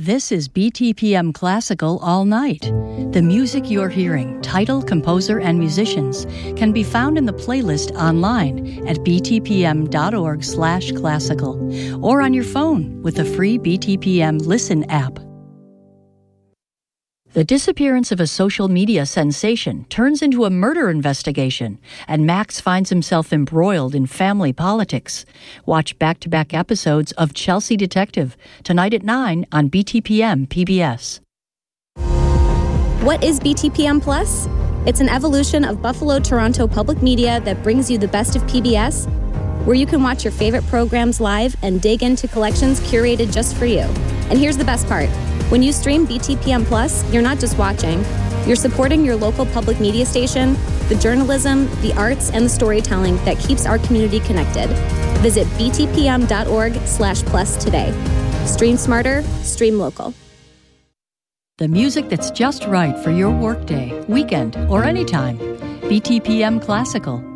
This is BTPM Classical All Night. The music you're hearing, title, composer, and musicians, can be found in the playlist online at btpm.org/classical or on your phone with the free BTPM Listen app. The disappearance of a social media sensation turns into a murder investigation, and Max finds himself embroiled in family politics. Watch back-to-back episodes of Chelsea Detective, tonight at 9 on BTPM PBS. What is BTPM Plus? It's an evolution of Buffalo Toronto Public Media that brings you the best of PBS, where you can watch your favorite programs live and dig into collections curated just for you. And here's the best part. When you stream BTPM Plus, you're not just watching. You're supporting your local public media station, the journalism, the arts, and the storytelling that keeps our community connected. Visit btpm.org/plus today. Stream smarter, stream local. The music that's just right for your workday, weekend, or anytime. BTPM Classical.